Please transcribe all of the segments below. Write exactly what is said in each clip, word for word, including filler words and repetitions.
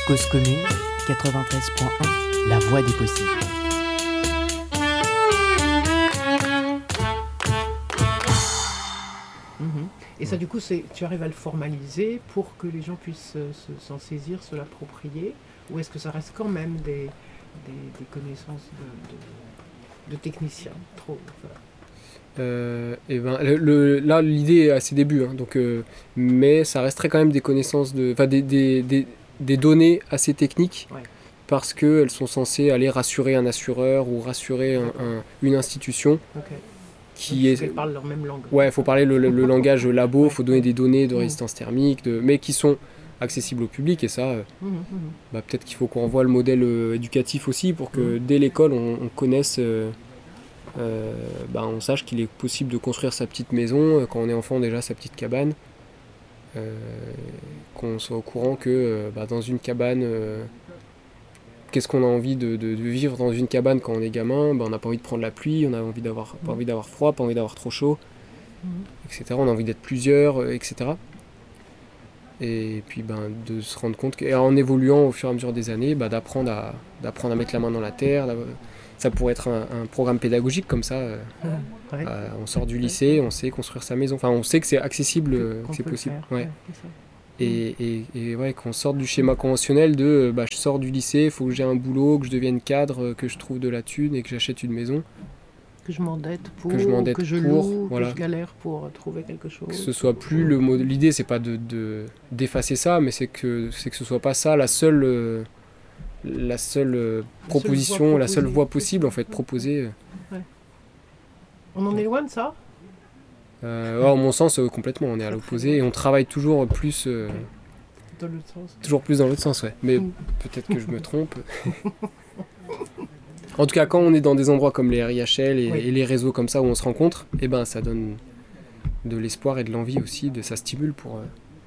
Cause commune, quatre-vingt-treize point un, la voix des possibles. Mmh. Et ça, du coup, c'est, tu arrives à le formaliser pour que les gens puissent euh, se, s'en saisir, se l'approprier, ou est-ce que ça reste quand même des, des, des connaissances de, de, de techniciens trop, enfin... Euh, et ben, le, le, là, l'idée est à ses débuts, hein, donc, euh, mais ça resterait quand même des connaissances, de, enfin des, des, des, des données assez techniques, ouais. Parce qu'elles sont censées aller rassurer un assureur ou rassurer un, un, une institution. Okay. Qui donc, est... qu'elles parlent leur même langue. Ouais, il faut parler le, le, le langage labo, il ouais. faut donner des données de mmh. résistance thermique, de, mais qui sont accessibles au public, et ça, euh, mmh, mmh. Bah, peut-être qu'il faut qu'on revoie le modèle euh, éducatif aussi pour que mmh. dès l'école on, on connaisse. Euh, Euh, bah, on sache qu'il est possible de construire sa petite maison, euh, quand on est enfant déjà sa petite cabane, euh, qu'on soit au courant que euh, bah, dans une cabane, euh, qu'est-ce qu'on a envie de, de, de vivre dans une cabane quand on est gamin, bah, on n'a pas envie de prendre la pluie, on a envie d'avoir, pas envie d'avoir froid, pas envie d'avoir trop chaud, mmh. et cetera. On a envie d'être plusieurs, euh, et cetera. Et puis ben, de se rendre compte qu'en évoluant au fur et à mesure des années, bah, d'apprendre, à, d'apprendre à mettre la main dans la terre. Ça pourrait être un, un programme pédagogique comme ça. Euh, ouais. euh, on sort du lycée, on sait construire sa maison. Enfin, on sait que c'est accessible, que, que c'est possible. Ouais. Ouais, c'est et, et, et ouais, qu'on sorte du schéma conventionnel de bah, je sors du lycée, il faut que j'ai un boulot, que je devienne cadre, que je trouve de la thune et que j'achète une maison. Que je m'endette pour, que je, m'endette que je pour, loue, voilà. que je galère pour trouver quelque chose. Que ce soit plus le mot. L'idée, c'est pas de, de, d'effacer ça, mais c'est que, c'est que ce soit pas ça la seule. Euh, la seule euh, proposition, seule la seule voie possible en fait, proposée. Ouais. On en est loin de ça euh, ouais, en mon sens, euh, complètement, on est à l'opposé et on travaille toujours plus... Euh, okay. Dans l'autre sens. Toujours plus dans l'autre sens, ouais. Mais mmh. peut-être que je me trompe. En tout cas, quand on est dans des endroits comme les R I H L et, oui. et les réseaux comme ça où on se rencontre, eh ben, ça donne de l'espoir et de l'envie aussi, de, ça stimule pour... Euh,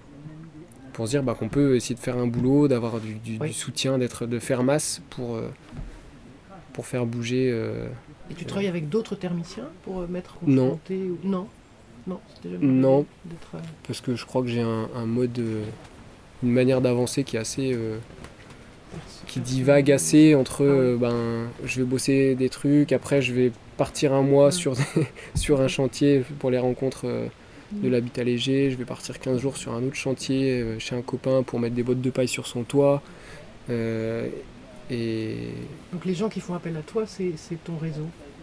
pour se dire bah, qu'on peut essayer de faire un boulot, d'avoir du, du, oui. du soutien, d'être, de faire masse pour, euh, pour faire bouger... Euh, et tu euh, travailles avec d'autres thermiciens pour euh, mettre confronté Non. Ou... Non. Non, c'était non d'être... Euh... parce que je crois que j'ai un, un mode, euh, une manière d'avancer qui est assez... Euh, qui divague assez entre euh, ben, je vais bosser des trucs, après je vais partir un mois ouais. sur, des, sur un chantier pour les rencontres... Euh, de l'habitat léger, je vais partir quinze jours sur un autre chantier euh, chez un copain pour mettre des bottes de paille sur son toit. Euh, et... Donc les gens qui font appel à toi, c'est, c'est ton réseau.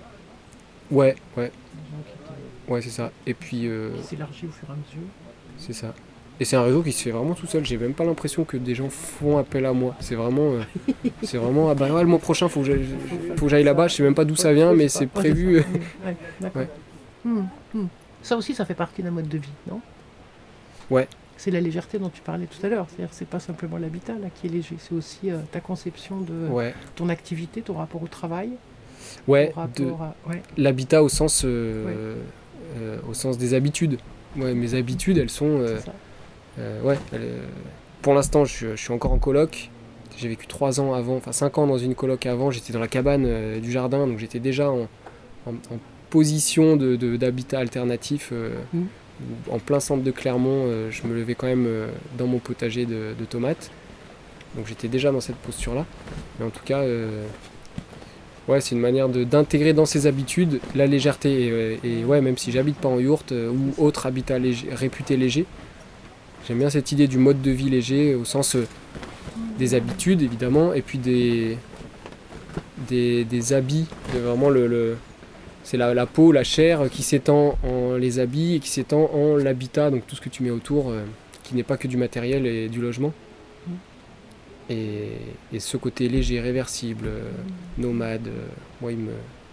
Ouais, ouais. Te... Ouais, c'est ça. Et puis... Euh... Qui s'élargit au fur et à mesure. C'est ça. Et c'est un réseau qui se fait vraiment tout seul. J'ai même pas l'impression que des gens font appel à moi. C'est vraiment... Euh... c'est vraiment... Ah bah ouais, le mois prochain, faut que j'aille, faut que j'aille là-bas. Je sais même pas d'où ça vient, mais c'est prévu. Ouais, d'accord. Ouais. Hum, hum. Ça aussi, ça fait partie d'un mode de vie, non ? Ouais. C'est la légèreté dont tu parlais tout à l'heure. C'est-à-dire c'est pas simplement l'habitat là, qui est léger, c'est aussi euh, ta conception de ouais. ton activité, ton rapport au travail. Ouais, de à... ouais. l'habitat au sens, euh, ouais. euh, au sens des habitudes. Ouais, mes habitudes, elles sont... Euh, euh, ouais, elles, pour l'instant, je, je suis encore en coloc. J'ai vécu trois ans avant, enfin cinq ans dans une coloc avant. J'étais dans la cabane euh, du jardin, donc j'étais déjà en, en, en position de, de, d'habitat alternatif euh, mmh. en plein centre de Clermont. Euh, je me levais quand même euh, dans mon potager de, de tomates, donc j'étais déjà dans cette posture là, mais en tout cas euh, ouais, c'est une manière de, d'intégrer dans ses habitudes la légèreté et, et ouais, même si j'habite pas en yourte euh, ou autre habitat léger, réputé léger, j'aime bien cette idée du mode de vie léger au sens euh, des habitudes évidemment, et puis des des, des habits, de vraiment le, le c'est la, la peau, la chair qui s'étend en les habits et qui s'étend en l'habitat, donc tout ce que tu mets autour, euh, qui n'est pas que du matériel et du logement. Mmh. Et, et ce côté léger, réversible, euh, nomade, euh, moi, il me,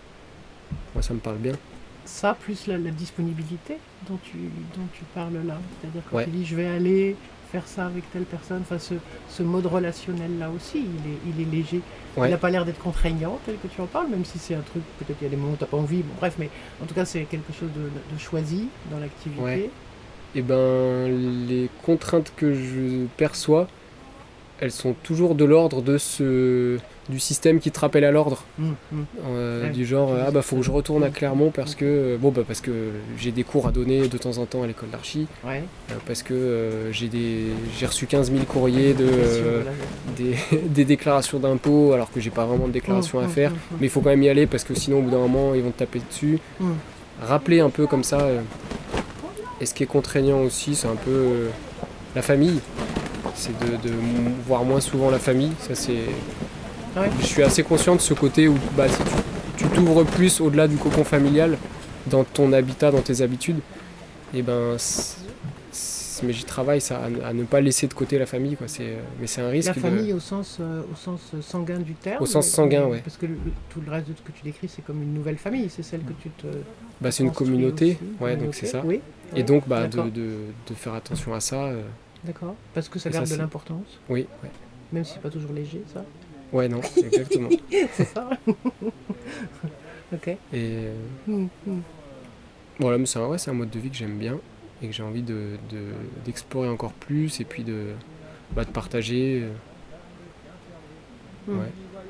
moi ça me parle bien. Ça, plus la, la disponibilité dont tu, dont tu parles là, c'est-à-dire quand ouais. tu dis je vais aller faire ça avec telle personne, enfin ce, ce mode relationnel là aussi, il est, il est léger. Ouais. Il n'a pas l'air d'être contraignant tel que tu en parles, même si c'est un truc, peut-être qu'il y a des moments où tu n'as pas envie, bon bref, mais en tout cas c'est quelque chose de, de choisi dans l'activité. Ouais. Et ben les contraintes que je perçois, elles sont toujours de l'ordre de ce, du système qui te rappelle à l'ordre. Mmh, mmh. Euh, ouais, du genre, ah bah faut que je retourne à Clermont parce que, bon, bah, parce que j'ai des cours à donner de temps en temps à l'école d'archi, ouais. euh, parce que euh, j'ai, des, j'ai reçu quinze mille courriers de, euh, des, des déclarations d'impôts alors que j'ai pas vraiment de déclaration mmh, à faire, mmh, mmh. mais il faut quand même y aller parce que sinon au bout d'un moment ils vont te taper dessus. Mmh. Rappeler un peu comme ça, euh, et ce qui est contraignant aussi, c'est un peu euh, la famille. C'est de, de voir moins souvent la famille. Ça, c'est... Ouais. Je suis assez conscient de ce côté où bah, si tu, tu t'ouvres plus au-delà du cocon familial dans ton habitat, dans tes habitudes, et ben, c'est... C'est... mais j'y travaille ça, à, à ne pas laisser de côté la famille. Quoi. C'est... Mais c'est un risque. La famille de... au, sens, euh, au sens sanguin du terme. Au sens sanguin, oui. Parce que le, tout le reste de ce que tu décris, c'est comme une nouvelle famille. C'est celle que tu te. Bah, c'est une communauté, aussi, ouais, communauté. Donc c'est ça. Oui. Et ouais. donc bah, de, de, de faire attention à ça. Euh... D'accord, parce que ça garde ça, de l'importance. Oui, ouais. Même si c'est pas toujours léger, ça. Ouais, non, exactement. C'est ça. Ok. Et euh... mm, mm. Voilà, mais c'est un, ouais, c'est un mode de vie que j'aime bien et que j'ai envie de, de, d'explorer encore plus et puis de, bah, de partager. Mm. Ouais.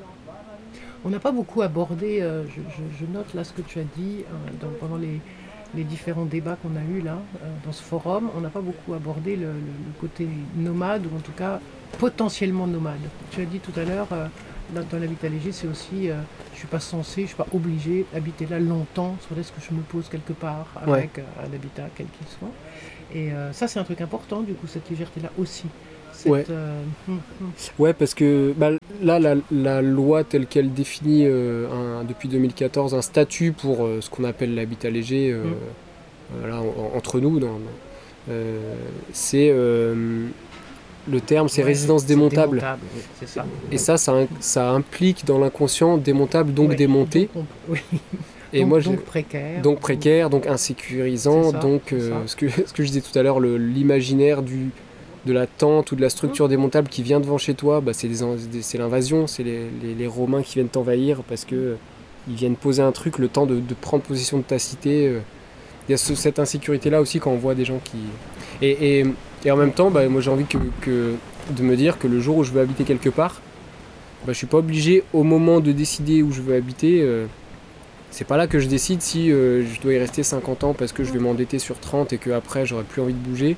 On n'a pas beaucoup abordé, euh, je, je, je note là ce que tu as dit euh, dans, pendant les. les différents débats qu'on a eus là, euh, dans ce forum, on n'a pas beaucoup abordé le, le, le côté nomade, ou en tout cas potentiellement nomade. Tu as dit tout à l'heure, euh, dans, dans l'habitat léger, c'est aussi, euh, je ne suis pas censé, je ne suis pas obligé d'habiter là longtemps, soit est-ce que je me pose quelque part avec ouais. euh, un habitat quel qu'il soit. Et euh, ça, c'est un truc important, du coup, cette légèreté-là aussi. Cette, ouais. Euh, hum, hum. ouais, parce que bah, là, la, la loi telle qu'elle définit euh, un, depuis deux mille quatorze un statut pour euh, ce qu'on appelle l'habitat léger, euh, hum. euh, là, en, entre nous, dans, euh, c'est euh, le terme, c'est ouais, résidence c'est démontable. démontable oui, c'est ça. Et ça, ça, ça implique dans l'inconscient démontable, donc oui, démonté. Donc, on, oui. Et donc, moi, donc précaire. Donc précaire, donc insécurisant, ça, donc euh, ce, que, ce que je disais tout à l'heure, le, l'imaginaire du... de la tente ou de la structure démontable qui vient devant chez toi, bah c'est, des, c'est l'invasion, c'est les, les, les Romains qui viennent t'envahir parce que euh, ils viennent poser un truc, le temps de, de prendre possession de ta cité. Euh. Il y a ce, cette insécurité-là aussi quand on voit des gens qui... Et, et, et en même temps, bah, moi j'ai envie que, que, de me dire que le jour où je veux habiter quelque part, bah, je suis pas obligé au moment de décider où je veux habiter. Euh, c'est pas là que je décide si euh, je dois y rester cinquante ans parce que je vais m'endetter sur trente et qu'après j'aurai plus envie de bouger.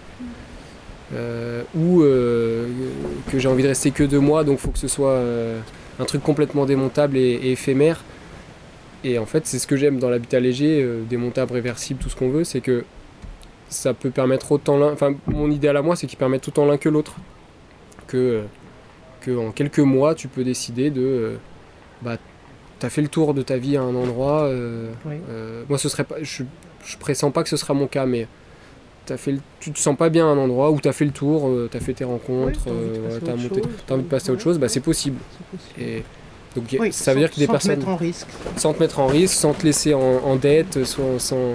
Euh, ou euh, que j'ai envie de rester que deux mois, donc il faut que ce soit euh, un truc complètement démontable et, et éphémère. Et en fait, c'est ce que j'aime dans l'habitat léger, euh, démontable, réversible, tout ce qu'on veut, c'est que ça peut permettre autant l'un. Enfin, mon idéal à moi, c'est qu'il permette autant l'un que l'autre. Que, euh, que en quelques mois, tu peux décider de. Euh, bah, t'as fait le tour de ta vie à un endroit. Euh, oui. euh, moi, ce serait pas. Je, je pressens pas que ce sera mon cas, mais. T'as fait le, tu te sens pas bien à un endroit où tu as fait le tour, euh, tu as fait tes rencontres, oui, tu as euh, monté, as envie de passer à autre chose, bah, c'est possible. C'est possible. Et donc, oui, ça veut sans, dire que des sans personnes. Sans te mettre en risque. Sans te mettre en risque, sans te laisser en, en dette, sans. sans...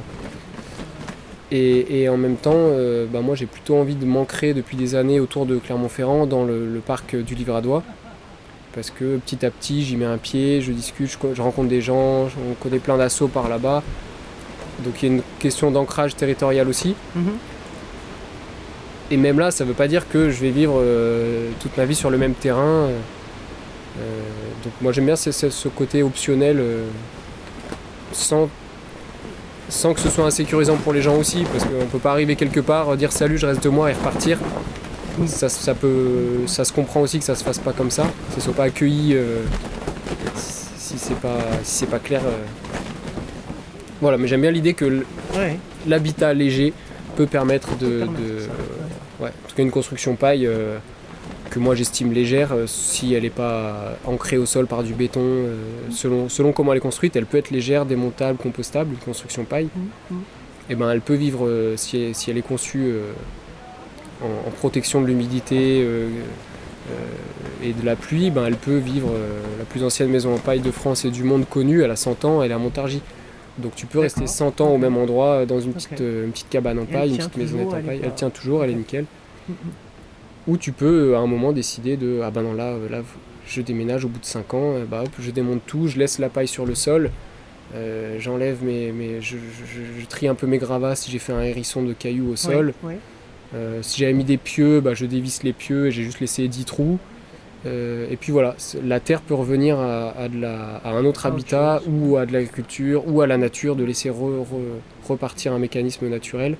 Et, et en même temps, euh, bah, moi j'ai plutôt envie de m'ancrer depuis des années autour de Clermont-Ferrand dans le, le parc du Livradois. Parce que petit à petit, j'y mets un pied, je discute, je, je rencontre des gens, on connaît plein d'assauts par là-bas. Donc il y a une question d'ancrage territorial aussi. Mmh. Et même là, ça ne veut pas dire que je vais vivre euh, toute ma vie sur le même terrain. Euh, donc moi j'aime bien ce, ce côté optionnel, euh, sans, sans que ce soit insécurisant pour les gens aussi, parce qu'on ne peut pas arriver quelque part, dire salut, je reste deux mois et repartir. Mmh. Ça, ça, peut, ça se comprend aussi que ça ne se fasse pas comme ça, que ce ne soit pas accueilli euh, si ce n'est pas, si c'est pas clair. Euh, Voilà, mais j'aime bien l'idée que l- ouais. l'habitat léger peut permettre de... Permettre de ça, ouais. Ouais, en tout cas, une construction paille euh, que moi j'estime légère, euh, si elle n'est pas ancrée au sol par du béton, euh, mmh. selon, selon comment elle est construite, elle peut être légère, démontable, compostable, une construction paille. Mmh. Et ben, elle peut vivre, euh, si, elle, si elle est conçue euh, en, en protection de l'humidité euh, euh, et de la pluie, ben, elle peut vivre euh, la plus ancienne maison en paille de France et du monde connue, elle a cent ans, elle est à Montargis. Donc tu peux D'accord. rester cent ans au même endroit dans une petite, okay. euh, une petite cabane en paille, une petite maisonnette en paille. Elle tient toujours, elle est nickel. Mm-hmm. Ou tu peux à un moment décider de ah ben non là, là je déménage au bout de cinq ans, bah hop, je démonte tout, je laisse la paille sur le sol, euh, j'enlève mes, mes je, je, je trie un peu mes gravats si j'ai fait un hérisson de cailloux au sol. Ouais, ouais. Euh, si j'avais mis des pieux, bah je dévisse les pieux et j'ai juste laissé dix trous. Euh, et puis voilà, la terre peut revenir à, à, de la, à un autre habitat chose. ou à de l'agriculture ou à la nature, de laisser re, re, repartir un mécanisme naturel.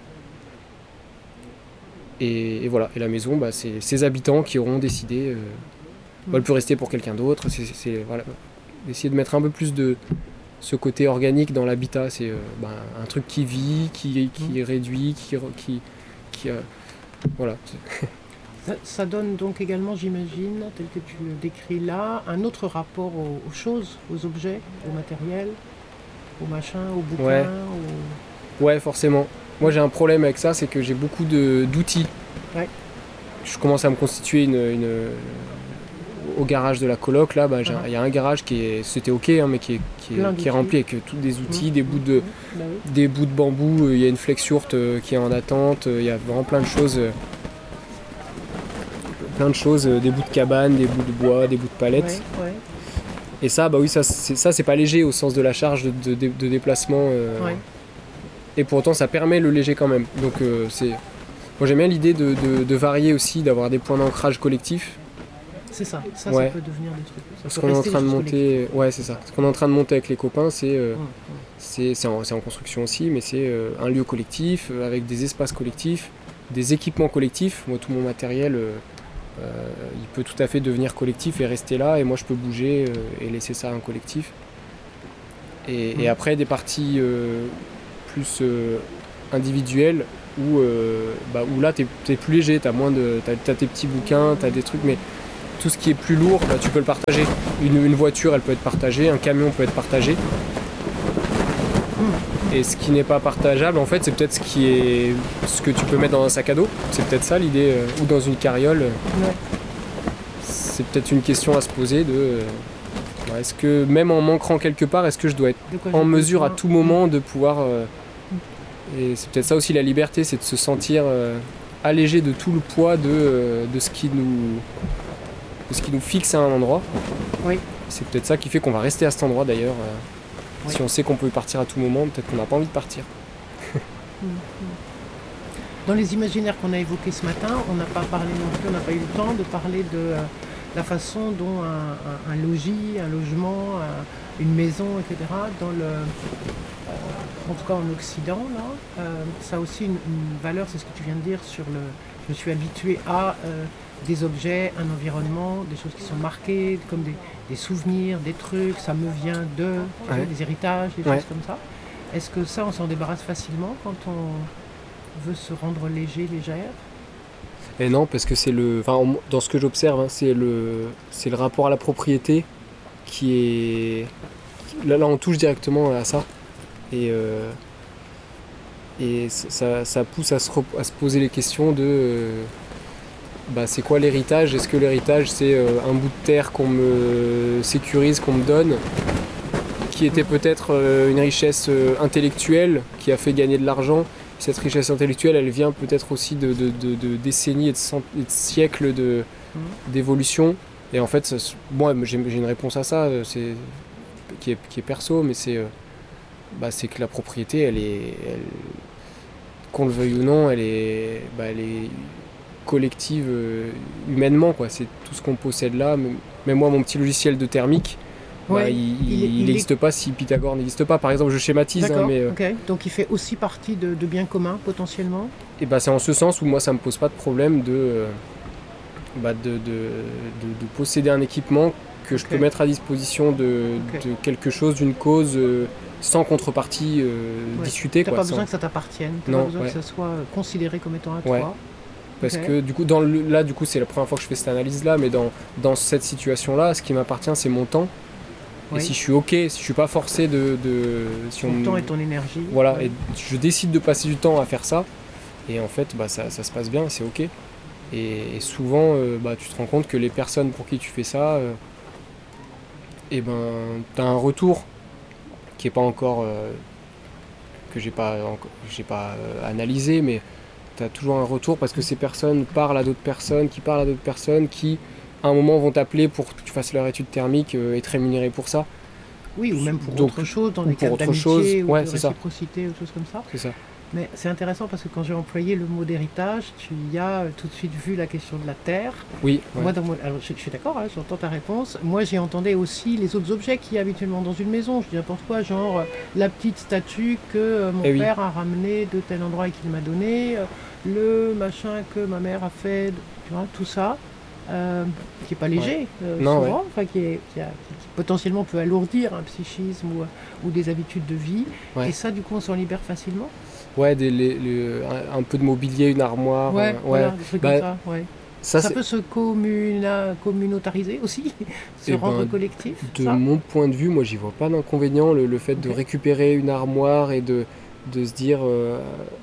Et, et voilà, et la maison, bah, c'est ses habitants qui auront décidé, euh, mmh. elle peut rester pour quelqu'un d'autre. C'est, c'est, c'est, voilà, essayer de mettre un peu plus de ce côté organique dans l'habitat, c'est euh, bah, un truc qui vit, qui, qui mmh. réduit, qui, qui, qui euh, voilà. Ça, ça donne donc également, j'imagine, tel que tu le décris là, un autre rapport aux, aux choses, aux objets, au matériel, aux machins, aux bouquins. Ouais, aux... ouais forcément. Moi j'ai un problème avec ça, c'est que j'ai beaucoup de, d'outils. Ouais. Je commence à me constituer une, une, au garage de la coloc, là, bah, il uh-huh. y a un garage qui est, c'était ok, hein, mais qui est, qui est, qui est rempli avec tous des outils, mmh. des, bouts de, mmh. bah oui. des bouts de bambou, il y a une flexurte qui est en attente, il y a vraiment plein de choses. plein de choses, des bouts de cabane, des bouts de bois, des bouts de palettes. Ouais, ouais. Et ça, bah oui, ça c'est, ça, c'est pas léger au sens de la charge de, de, de déplacement. Euh, ouais. Et pour autant, ça permet le léger quand même. Donc, euh, c'est... moi, j'aime bien l'idée de, de, de varier aussi, d'avoir des points d'ancrage collectifs. C'est ça, ça, ouais. ça peut devenir des trucs. Ça Ce qu'on est en train de monter, collectif. ouais, c'est ça. Ce qu'on est en train de monter avec les copains, c'est, euh, ouais, ouais. c'est, c'est, en, c'est en construction aussi, mais c'est euh, un lieu collectif, euh, avec des espaces collectifs, des équipements collectifs. Moi, tout mon matériel. Euh, Euh, il peut tout à fait devenir collectif et rester là, et moi je peux bouger euh, et laisser ça à un collectif. Et, mmh. et après des parties euh, plus euh, individuelles où, euh, bah, où là t'es, t'es plus léger, t'as moins de, t'as, t'as tes petits bouquins, t'as des trucs, mais tout ce qui est plus lourd, bah, tu peux le partager. Une, une voiture, elle peut être partagée, un camion peut être partagé. Et ce qui n'est pas partageable, en fait, c'est peut-être ce qui est ce que tu peux mettre dans un sac à dos. C'est peut-être ça l'idée, euh, ou dans une carriole. Ouais. C'est peut-être une question à se poser de euh, est-ce que même en manquant quelque part, est-ce que je dois être en mesure à tout moment de pouvoir. Euh, et c'est peut-être ça aussi la liberté, c'est de se sentir euh, allégé de tout le poids de, euh, de ce qui nous de ce qui nous fixe à un endroit. Oui. C'est peut-être ça qui fait qu'on va rester à cet endroit d'ailleurs. Euh, Oui. Si on sait qu'on peut partir à tout moment, peut-être qu'on n'a pas envie de partir. Dans les imaginaires qu'on a évoqués ce matin, on n'a pas parlé non plus, on n'a pas eu le temps de parler de euh, la façon dont un, un, un logis, un logement, un, une maison, et cetera, dans le, euh, en tout cas en Occident, là, euh, ça a aussi une, une valeur, c'est ce que tu viens de dire, sur le. Je me suis habitué à euh, des objets, un environnement, des choses qui sont marquées, comme des, des souvenirs, des trucs, ça me vient de, tu ouais. sais, des héritages, des ouais. choses comme ça. Est-ce que ça, on s'en débarrasse facilement quand on veut se rendre léger, légère? Et non, parce que c'est le, enfin, dans ce que j'observe, hein, c'est le, c'est le rapport à la propriété qui est, là, là on touche directement à ça, et euh, et ça, ça pousse à se, re, à se poser les questions de, euh, bah, c'est quoi l'héritage? Est-ce que l'héritage c'est euh, un bout de terre qu'on me sécurise, qu'on me donne, qui était peut-être euh, une richesse euh, intellectuelle qui a fait gagner de l'argent? Cette richesse intellectuelle, elle vient peut-être aussi de, de, de, de décennies et de, cent, et de siècles de, mmh. d'évolution. Et en fait, ça, moi, j'ai, j'ai une réponse à ça, c'est, qui, est, qui est perso, mais c'est, euh, bah, c'est que la propriété, elle est, elle, qu'on le veuille ou non, elle est, bah, elle est collective euh, humainement, quoi. C'est tout ce qu'on possède là. Même moi, mon petit logiciel de thermique, ouais, bah, il n'existe pas si Pythagore n'existe pas. Par exemple, je schématise. D'accord, hein, mais, euh, okay. Donc il fait aussi partie de, de biens communs, potentiellement? Et bah, c'est en ce sens où moi, ça ne me pose pas de problème de, euh, bah, de, de, de, de posséder un équipement que je okay. peux mettre à disposition de, okay. de quelque chose, d'une cause, euh, sans contrepartie euh, ouais. discutée. Tu n'as pas besoin sans... que ça t'appartienne, tu n'as pas besoin ouais. que ça soit considéré comme étant à toi. Ouais. Parce okay. que du coup, dans le, là, du coup, c'est la première fois que je fais cette analyse-là, mais dans, dans cette situation-là, ce qui m'appartient, c'est mon temps. Oui. Et si je suis OK, si je suis pas forcé de... de si ton on, temps et ton énergie. Voilà, ouais. et je décide de passer du temps à faire ça, et en fait, bah, ça, ça se passe bien, c'est OK. Et, et souvent, euh, bah, tu te rends compte que les personnes pour qui tu fais ça, euh, et ben, tu as un retour qui est pas encore... Euh, que j'ai pas, j'ai pas euh, analysé, mais tu as toujours un retour parce que ces personnes parlent à d'autres personnes, qui parlent à d'autres personnes, qui... à un moment vont t'appeler pour que tu fasses leur étude thermique euh, et te rémunérer pour ça. Oui, ou même pour Donc, autre chose, dans des cas d'amitié chose. ou Ouais, de c'est réciprocité, ça. ou choses comme ça. C'est ça. Mais c'est intéressant parce que quand j'ai employé le mot d'héritage, tu y as tout de suite vu la question de la terre. Oui. Moi, Ouais. dans mon- alors, je, je suis d'accord, hein, j'entends ta réponse. Moi, j'y entendais aussi les autres objets qu'il y a habituellement dans une maison. Je dis n'importe quoi, genre euh, la petite statue que euh, mon Eh oui. père a ramenée de tel endroit et qu'il m'a donné, euh, le machin que ma mère a fait, tu vois, tout ça. Euh, qui n'est pas léger, euh, Non, souvent, enfin, qui, est, qui, a- qui potentiellement peut alourdir un psychisme ou, ou des habitudes de vie. Ouais. Et ça, du coup, on s'en libère facilement. Ouais, des, les- le- un, un peu de mobilier, une armoire. Ouais, euh, voilà, des trucs Bah, comme ça. Ouais. Ça, Ça, c'est peut se communa- communautariser aussi, se Eh rendre ben, collectif. de ça. mon point de vue, moi, j'y vois pas d'inconvénient. Le, le fait de Ok. récupérer une armoire et de, de se dire. euh,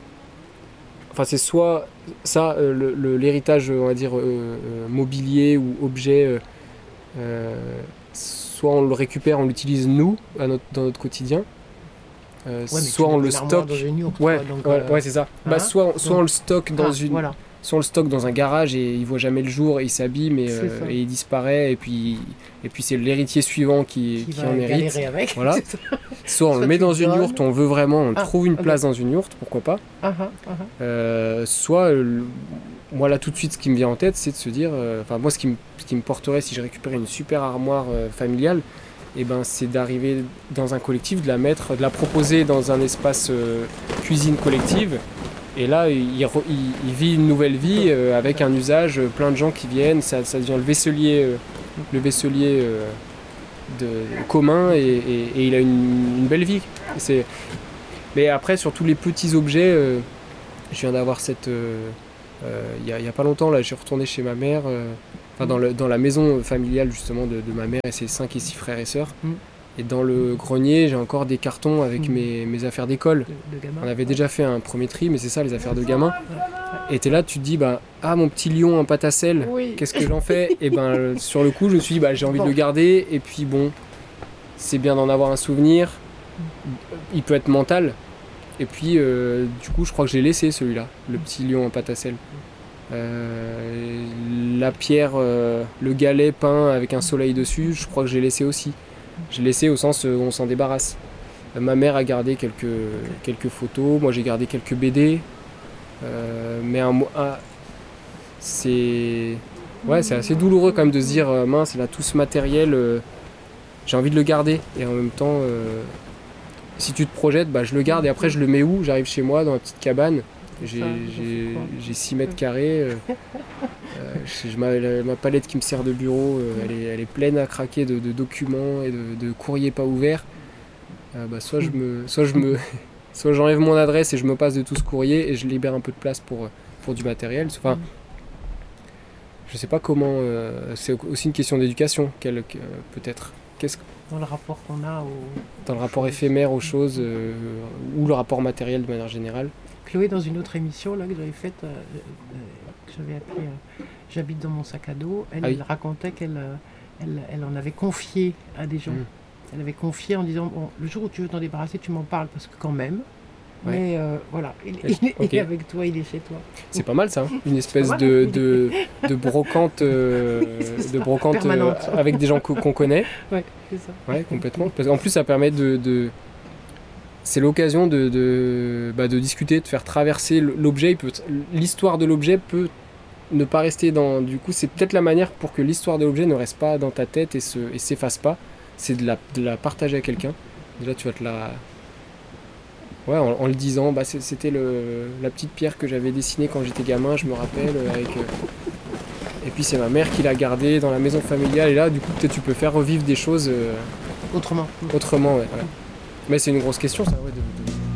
Enfin, c'est soit ça, euh, le- le- l'héritage, on va dire, euh, euh, mobilier ou objet, euh, euh, soit on le récupère, on l'utilise nous, à notre, dans notre quotidien, euh, Ouais, mais tu soit mets on le une armoire stocke. dans une yourte, Ouais, quoi, donc, ouais, euh, ouais, c'est ça. hein, Bah, soit, soit donc- on le stocke dans ah, une, Voilà. soit on le stocke dans un garage et il voit jamais le jour et il s'abîme et, C'est euh, ça. et il disparaît et puis, et puis c'est l'héritier suivant qui, Qui qui va en hérite. galérer avec. Voilà. c'est ça. Soit on Soit le met tu dans le une donnes. yourte, on veut vraiment, on Ah, trouve une ok. place dans une yourte, pourquoi pas. Ah, ah, ah, ah. Euh, soit, euh, moi là tout de suite ce qui me vient en tête c'est de se dire, euh, enfin moi ce qui, me, ce qui me porterait si je récupérais une super armoire euh, familiale, et ben, c'est d'arriver dans un collectif, de la mettre, de la proposer dans un espace euh, cuisine collective. Et là, il, re- il- il vit une nouvelle vie euh, avec un usage, euh, plein de gens qui viennent, ça, ça devient le vaisselier, euh, le vaisselier euh, de, commun et, et- et il a une, une belle vie. C'est... Mais après, sur tous les petits objets, euh, je viens d'avoir cette... euh, euh, Il y, a- il y a pas longtemps, là, je suis retourné chez ma mère, euh, enfin, dans, le- dans la maison familiale justement de, de ma mère et ses cinq et six frères et sœurs. Mm. Et dans le grenier, j'ai encore des cartons avec Mm. mes, mes affaires d'école. De, de gamin. On avait déjà fait un premier tri, mais c'est ça, les affaires de gamin. Et t'es là, tu te dis, bah, ah, mon petit lion en pâte à sel, Oui. qu'est-ce que j'en fais? Et ben, euh, sur le coup, je me suis dit, bah, j'ai envie de le garder. Et puis, bon, c'est bien d'en avoir un souvenir. Il peut être mental. Et puis, euh, du coup, je crois que j'ai laissé celui-là, le petit lion en pâte à sel. Euh, la pierre, euh, le galet peint avec un soleil dessus, je crois que j'ai laissé aussi. J'ai laissé au sens où on s'en débarrasse. Euh, ma mère a gardé quelques, quelques photos, moi j'ai gardé quelques B D. Euh, mais un, mo- un- c'est ouais, c'est assez douloureux quand même de se dire euh, mince, là tout ce matériel, euh, j'ai envie de le garder. Et en même temps, euh, si tu te projettes, bah, je le garde et après je le mets où? J'arrive chez moi dans ma petite cabane. J'ai, Ça, j'ai, quoi. j'ai six mètres carrés. euh, euh, je- je- ma, la- ma palette qui me sert de bureau, euh, elle, est, elle est pleine à craquer de, de documents et de, de courriers pas ouverts. Euh, bah, soit je me, soit je me, soit j'enlève mon adresse et je me passe de tout ce courrier et je libère un peu de place pour, pour du matériel. Enfin, Mm. je sais pas comment. euh, c'est aussi une question d'éducation, quelle, que- peut-être. Qu'est-ce que- Dans le rapport qu'on a au... dans le rapport éphémère aux choses euh, ou le rapport matériel de manière générale. Chloé, dans une autre émission là, que j'avais faite, euh, euh, que j'avais appelée euh, J'habite dans mon sac à dos, elle, Ah oui. elle racontait qu'elle euh, elle, elle en avait confié à des gens. Mm. Elle avait confié en disant, bon, le jour où tu veux t'en débarrasser, tu m'en parles, parce que quand même, Ouais. mais euh, voilà, il, Ouais, il est ok. avec toi, il est chez toi. C'est pas mal ça, hein, une espèce pas mal, de, hein. de, de brocante, euh, C'est de ça, brocante euh, permanente. avec des gens qu'on qu'on connaît. Ouais, c'est ça. Ouais, complètement. Parce qu'en plus, ça permet de. de- c'est l'occasion de, de, bah, de discuter, de faire traverser l'objet. Il peut- L'histoire de l'objet peut ne pas rester dans. Du coup, c'est peut-être la manière pour que l'histoire de l'objet ne reste pas dans ta tête et se, et s'efface pas. C'est de la, de la partager à quelqu'un. Déjà, tu vas te la. Ouais, en, en le disant, bah, c'est- c'était le, la petite pierre que j'avais dessinée quand j'étais gamin, je me rappelle. Avec, euh, et puis, c'est ma mère qui l'a gardée dans la maison familiale. Et là, du coup, peut-être tu peux faire revivre des choses. euh, Autrement. Autrement, ouais. ouais. Mais c'est une grosse question, ça, ouais, de, de-